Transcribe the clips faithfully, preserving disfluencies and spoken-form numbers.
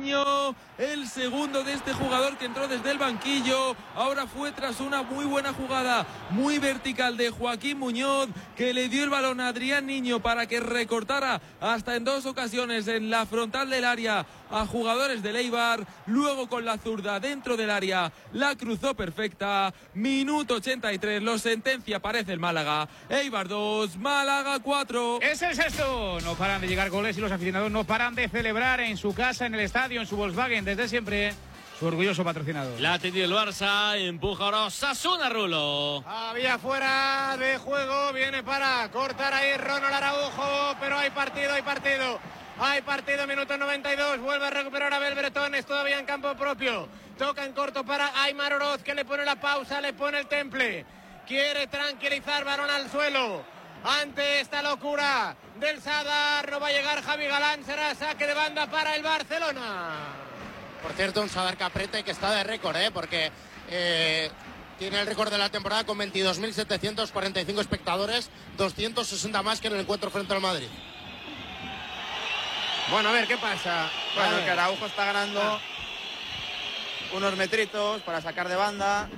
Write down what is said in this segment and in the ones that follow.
Niño, el segundo de este jugador que entró desde el banquillo. Ahora fue tras una muy buena jugada, muy vertical de Joaquín Muñoz, que le dio el balón a Adrián Niño para que recortara hasta en dos ocasiones en la frontal del área a jugadores del Eibar. Luego con la zurda dentro del área la cruzó perfecta. Minuto ochenta y tres, lo sentencia, parece el Málaga. Eibar dos, Málaga cuatro. Es el sexto. No paran de llegar goles y los aficionados no paran de celebrar en su casa, en el estadio, en su Volkswagen, desde siempre. Su orgulloso patrocinador. La ha tenido el Barça, empuja ahora Osasuna, Rulo. Había fuera de juego, viene para cortar ahí Ronald Araujo, pero hay partido, hay partido. Hay partido, minuto noventa y dos, vuelve a recuperar a Abel Bretones, todavía en campo propio. Toca en corto para Aimar Oroz, que le pone la pausa, le pone el temple. Quiere tranquilizar, balón al suelo. Ante esta locura del Sadar, no va a llegar Javi Galán, será saque de banda para el Barcelona. Por cierto, un Sadar que aprieta y que está de récord, ¿eh? Porque eh, tiene el récord de la temporada con veintidós mil setecientos cuarenta y cinco espectadores, doscientos sesenta más que en el encuentro frente al Madrid. Bueno, a ver, ¿qué pasa? Bueno, que Araujo está ganando ah. unos metritos para sacar de banda.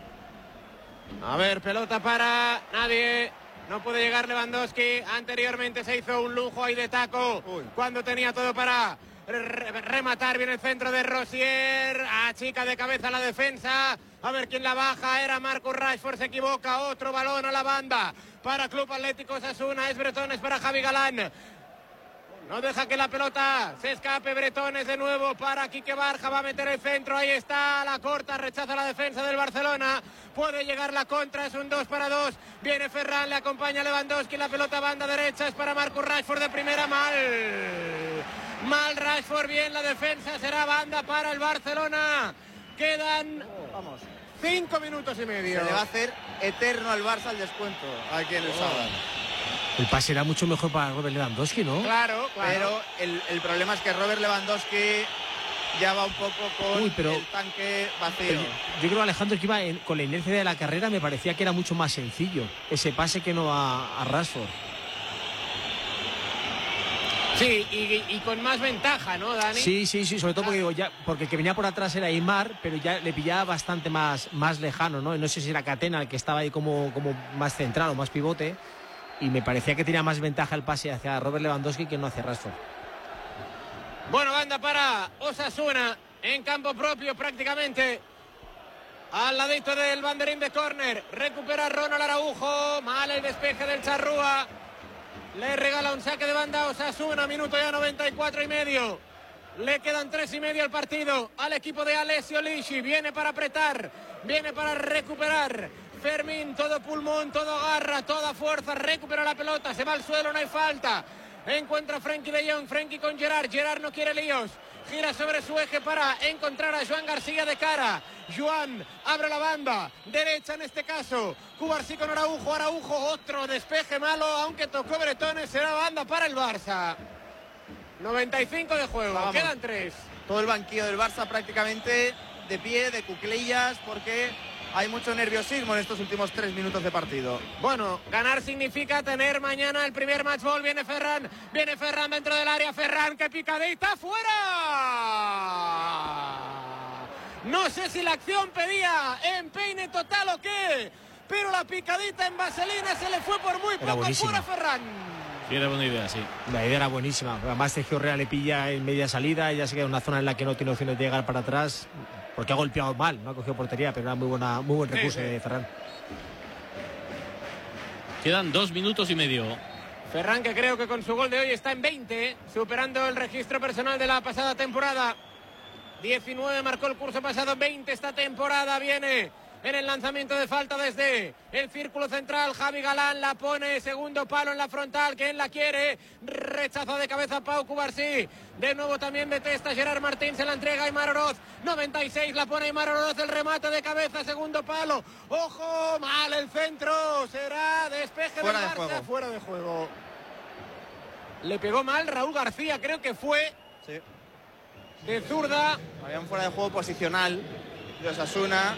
A ver, pelota para nadie. No puede llegar Lewandowski. Anteriormente se hizo un lujo ahí de taco. Uy. Cuando tenía todo para re rematar. Viene el centro de Rosier. Achica de cabeza la defensa. A ver quién la baja. Era Marcus Rashford. Se equivoca. Otro balón a la banda para Club Atlético Osasuna. Es Bretones para Javi Galán. No deja que la pelota se escape. Bretones de nuevo para Quique Barja. Va a meter el centro. Ahí está. La corta. Rechaza la defensa del Barcelona. Puede llegar la contra. Es un dos para dos. Viene Ferran. Le acompaña Lewandowski. La pelota banda derecha. Es para Marcus Rashford de primera. Mal. Mal Rashford. Bien la defensa. Será banda para el Barcelona. Quedan Vamos. cinco minutos y medio. Se le va a hacer eterno al Barça el descuento aquí en el Sadar. El pase era mucho mejor para Robert Lewandowski, ¿no? Claro, claro. Pero el, el problema es que Robert Lewandowski ya va un poco con Uy, pero, el tanque vacío. Yo, yo creo, Alejandro, que iba en, con la inercia de la carrera, me parecía que era mucho más sencillo ese pase que no a, a Rashford. Sí, y, y con más ventaja, ¿no, Dani? Sí, sí, sí, sobre todo porque, digo, ya, porque el que venía por atrás era Aimar, pero ya le pillaba bastante más, más lejano, ¿no? Y no sé si era Catena el que estaba ahí como, como más central o más pivote. Y me parecía que tenía más ventaja el pase hacia Robert Lewandowski que no hacia Rashford. Bueno, banda para Osasuna en campo propio prácticamente. Al ladito del banderín de córner. Recupera Ronald Araujo. Mal el despeje del Charrúa. Le regala un saque de banda a Osasuna. Minuto ya noventa y cuatro y medio. Le quedan tres y medio al partido. Al equipo de Alessio Lisci. Viene para apretar. Viene para recuperar. Fermín, todo pulmón, todo garra, toda fuerza, recupera la pelota, se va al suelo, no hay falta. Encuentra a Frenkie de Jong, Frenkie con Gerard, Gerard no quiere líos. Gira sobre su eje para encontrar a Joan García de cara. Joan abre la banda, derecha en este caso. Cubarsí con Araujo, Araujo, otro despeje malo, aunque tocó Bretones, será banda para el Barça. noventa y cinco de juego, Vamos. Quedan tres. Todo el banquillo del Barça prácticamente de pie, de cuclillas, porque hay mucho nerviosismo en estos últimos tres minutos de partido. Bueno, ganar significa tener mañana el primer match ball. Viene Ferran, viene Ferran dentro del área. Ferran, que picadita, ¡fuera! No sé si la acción pedía empeine total o qué, pero la picadita en vaselina se le fue por muy poco fuera Ferran. Sí, era buena idea, sí. La idea era buenísima. Además, Sergio Real le pilla en media salida. Ya se queda en una zona en la que no tiene opciones de llegar para atrás. Porque ha golpeado mal, no ha cogido portería, pero era muy, buena, muy buen recurso sí, sí. de Ferran. Quedan dos minutos y medio. Ferran, que creo que con su gol de hoy está en veinte, superando el registro personal de la pasada temporada. diecinueve marcó el curso pasado, veinte esta temporada. Viene en el lanzamiento de falta desde el círculo central. Javi Galán la pone, segundo palo en la frontal. ¿Quién la quiere? Rechaza de cabeza Pau Cubarsí. De nuevo también detesta Gerard Martín, se la entrega a Aimar Oroz. noventa y seis la pone Aimar Oroz, el remate de cabeza, segundo palo. ¡Ojo! Mal el centro. Será despeje fuera del de Barça, juego. Fuera de juego. Le pegó mal Raúl García, creo que fue. Sí. De zurda. Habían fuera de juego posicional de Osasuna.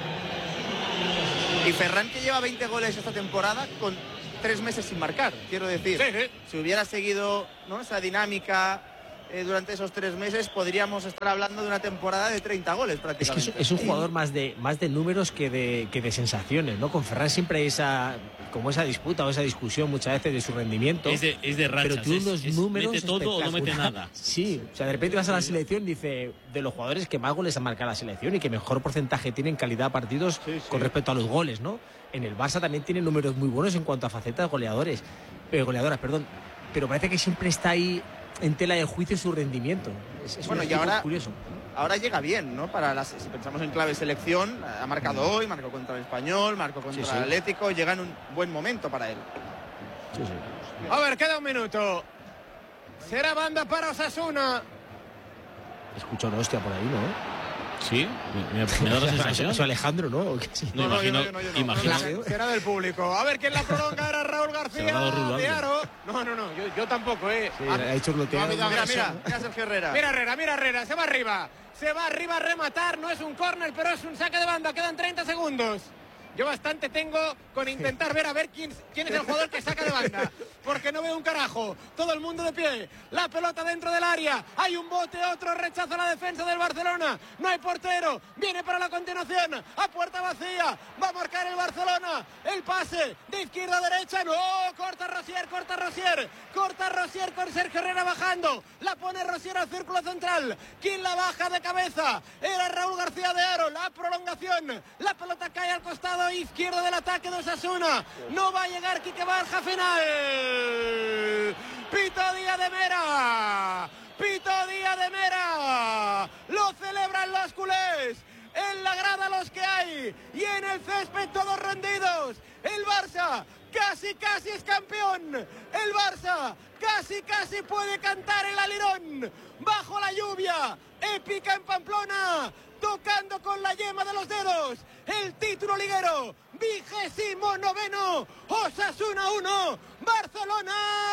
Y Ferran, que lleva veinte goles esta temporada con tres meses sin marcar, quiero decir. Sí, sí. Si hubiera seguido, ¿no?, esa dinámica eh, durante esos tres meses, podríamos estar hablando de una temporada de treinta goles prácticamente. Es que es, es un jugador más de, más de números que de, que de sensaciones, ¿no? Con Ferran siempre hay esa, como esa disputa o esa discusión muchas veces de su rendimiento. Es de, es de rachas, pero tiene unos es, es, números mete todo o no mete nada. Sí, o sea, de repente vas a la selección y dice, de los jugadores que más goles han marcado la selección y que mejor porcentaje tienen calidad de partidos sí, sí. con respecto a los goles, ¿no? En el Barça también tiene números muy buenos en cuanto a facetas goleadores, eh, goleadoras, perdón. Pero parece que siempre está ahí en tela de juicio su rendimiento. Es, es bueno, y ahora, curioso. ahora llega bien, ¿no? Para las, si pensamos en clave selección, ha marcado mm. hoy, marcó contra el Español, marcó contra sí, sí. el Atlético, llega en un buen momento para él. Sí, sí. A ver, queda un minuto. Será banda para Osasuna. Escucho una hostia por ahí, ¿no? Sí, me, me da la sensación. Eso Alejandro, ¿no? No, no, imagino, yo no, yo no, imagino. No, será del público. A ver quién la prolonga, era Raúl García de Aro. No, no, no, yo, yo tampoco, ¿eh? Sí, ha hecho gloteo. No, mira, mira, mira Sergio Herrera. Mira Herrera, mira Herrera, se va arriba. Se va arriba a rematar, no es un córner, pero es un saque de banda, quedan treinta segundos. Yo bastante tengo con intentar ver a ver quién, quién es el jugador que saca de banda, porque no veo un carajo. Todo el mundo de pie, la pelota dentro del área, hay un bote, otro rechaza la defensa del Barcelona, no hay portero, viene para la continuación, a puerta vacía, va a marcar el Barcelona, el pase de izquierda a derecha, no, corta Rosier, corta Rosier, corta Rosier con Sergio Herrera bajando, la pone Rosier al círculo central, ¿quién la baja de cabeza? Era Raúl García de Aro, la prolongación, la pelota cae al costado izquierdo del ataque de Osasuna, no va a llegar Quique Barja, final, Pito Díaz de Mera, Pito Díaz de Mera, lo celebran los culés, en la grada los que hay y en el césped todos rendidos, el Barça casi casi es campeón, el Barça casi casi puede cantar el alirón, bajo la lluvia, épica en Pamplona, tocando con la yema de los dedos el título liguero, vigésimo noveno, Osasuna uno, Barcelona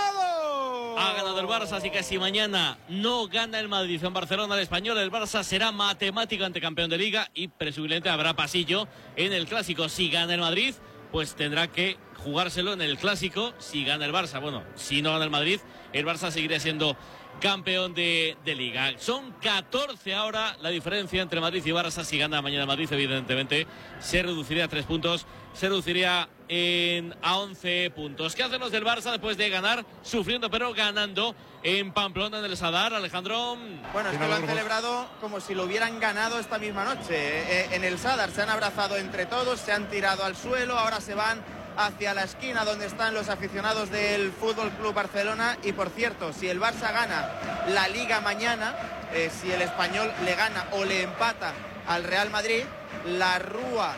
dos. Ha ganado el Barça, así que si mañana no gana el Madrid en Barcelona el Español, el Barça será matemáticamente campeón de Liga y presumiblemente habrá pasillo en el Clásico. Si gana el Madrid, pues tendrá que jugárselo en el Clásico. Si gana el Barça, bueno, si no gana el Madrid, el Barça seguirá siendo campeón de, de Liga. Son catorce ahora la diferencia entre Madrid y Barça. Si gana mañana Madrid, evidentemente se reduciría a tres puntos, se reduciría en, a once puntos. ¿Qué hacen los del Barça después de ganar, sufriendo pero ganando en Pamplona, en el Sadar, Alejandro? Bueno, es que lo han celebrado como si lo hubieran ganado esta misma noche. Eh, en el Sadar se han abrazado entre todos, se han tirado al suelo, ahora se van hacia la esquina donde están los aficionados del Fútbol Club Barcelona. Y por cierto, si el Barça gana la Liga mañana, eh, si el Español le gana o le empata al Real Madrid, la rúa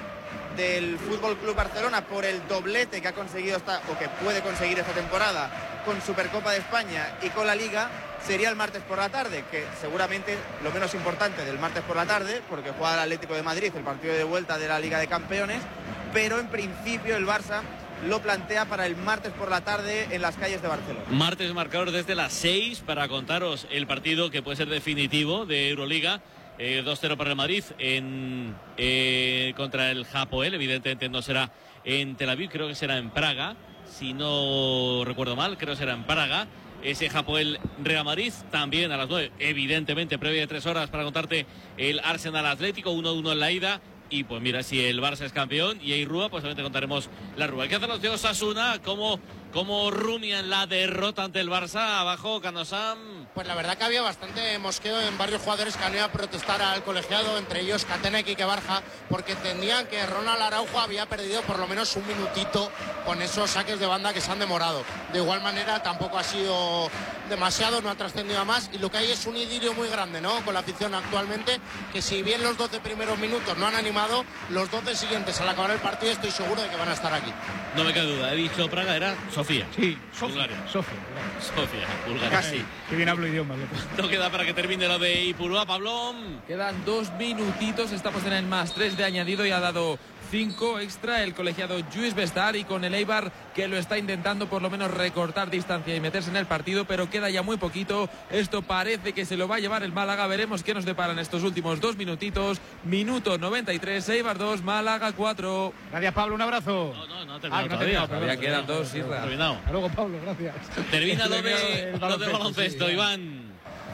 del Fútbol Club Barcelona por el doblete que ha conseguido esta, o que puede conseguir esta temporada con Supercopa de España y con la Liga, sería el martes por la tarde, que seguramente lo menos importante del martes por la tarde, porque juega el Atlético de Madrid el partido de vuelta de la Liga de Campeones, pero en principio el Barça lo plantea para el martes por la tarde en las calles de Barcelona. Martes marcador desde las seis para contaros el partido que puede ser definitivo de Euroliga. Eh, dos cero para el Madrid en, eh, contra el Hapoel. Evidentemente no será en Tel Aviv, creo que será en Praga. Si no recuerdo mal, creo que será en Praga. Ese Hapoel Real Madrid también a las nueve. Evidentemente, previa de tres horas para contarte el Arsenal Atlético, uno uno en la ida. Y pues mira, si el Barça es campeón y hay rúa, pues obviamente contaremos la rúa. ¿Qué hacen los de Osasuna? ¿Cómo, cómo rumian la derrota ante el Barça? Abajo, Canosam. Pues la verdad que había bastante mosqueo en varios jugadores que han ido a protestar al colegiado, entre ellos Catena y Quique Barja, porque entendían que Ronald Araujo había perdido por lo menos un minutito con esos saques de banda que se han demorado. De igual manera, tampoco ha sido demasiado, no ha trascendido a más, y lo que hay es un idilio muy grande, ¿no?, con la afición actualmente, que si bien los doce primeros minutos no han animado, los doce siguientes al acabar el partido estoy seguro de que van a estar aquí. No me cabe duda, he dicho Praga, era Sofía. Sí, Sofía. Sofía, Sofía, Bulgaria. Casi. Que bien hablo idiomas. No queda para que termine lo de Ipurúa, Pablo. Quedan dos minutitos, estamos en el más tres de añadido y ha dado cinco extra el colegiado Lluís Bestar, y con el Eibar que lo está intentando por lo menos recortar distancia y meterse en el partido, pero queda ya muy poquito. Esto parece que se lo va a llevar el Málaga. Veremos qué nos deparan estos últimos dos minutitos. Minuto noventa y tres, Eibar dos, Málaga cuatro. Gracias, Pablo, un abrazo. No, no, no ha terminado ah, no todavía. Todavía quedan dos, Isra. Terminado. Hasta luego, Pablo, gracias. Termina lo de, lo de baloncesto, sí, Iván.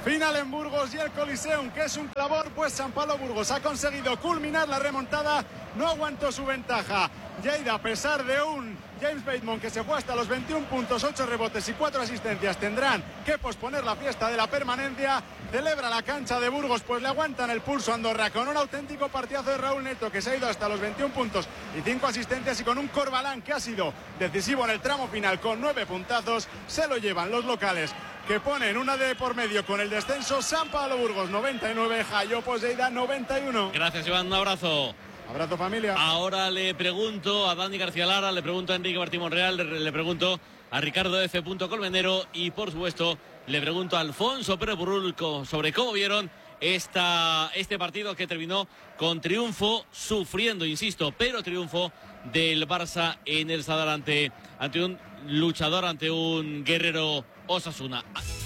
Final en Burgos y el Coliseum, que es un clamor, pues San Pablo Burgos ha conseguido culminar la remontada, no aguantó su ventaja. Lleida, a pesar de un James Bateman que se fue hasta los veintiún puntos, ocho rebotes y cuatro asistencias, tendrán que posponer la fiesta de la permanencia. Celebra la cancha de Burgos, pues le aguantan el pulso a Andorra con un auténtico partidazo de Raúl Neto, que se ha ido hasta los veintiún puntos y cinco asistencias, y con un Corbalán que ha sido decisivo en el tramo final con nueve puntazos. Se lo llevan los locales, que ponen una de por medio con el descenso. San Pablo Burgos noventa y nueve, Jayopos Lleida noventa y uno. Gracias, Iván, un abrazo. Abrazo, familia. Ahora le pregunto a Dani García Lara, le pregunto a Enrique Martín Monreal, le, le pregunto a Ricardo F. Colmenero y, por supuesto, le pregunto a Alfonso Pérez Burrul sobre cómo vieron esta, este partido, que terminó con triunfo, sufriendo, insisto, pero triunfo del Barça en el Sadar ante, ante un luchador, ante un guerrero Osasuna.